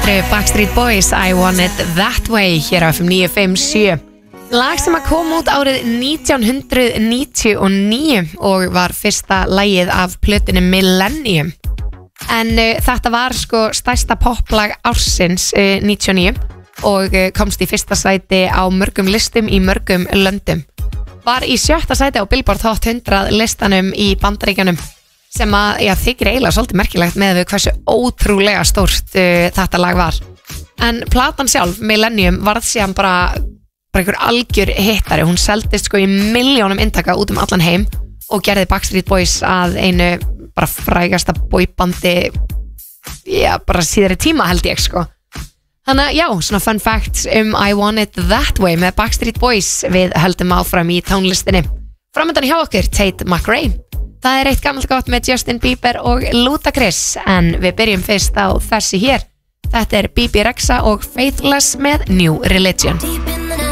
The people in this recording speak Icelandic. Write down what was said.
Backstreet Boys, I Want It That Way hér á FM 957. Lag sem að kom út árið 1999 og var fyrsta lagið af plötunni Millennium. En þetta var sko stærsta poplag ársins 99 og komst í fyrsta sæti á mörgum listum í mörgum löndum. Var í 7. sæti á Billboard Hot 100 listanum í Bandaríkjunum. Sem að, þykir eiginlega svolítið merkilegt með við hversu ótrúlega stórt þetta lag var. En platan sjálf, Millennium, varð síðan bara einhver algjör hittari. Hún seldist sko í milljónum eintaka út allan heim og gerði Backstreet Boys að einu bara frægasta boybandi bara síðari tíma held ég sko. Þannig að svona fun facts I Want It That Way með Backstreet Boys. Við höldum áfram í tónlistinni. Framöndan hjá okkur, Tate McRae. Það eitt gammalt gott með Justin Bieber og Ludacris, en við byrjum fyrst á þessi hér. Þetta Bibi Rexha og Faithless með New Religion.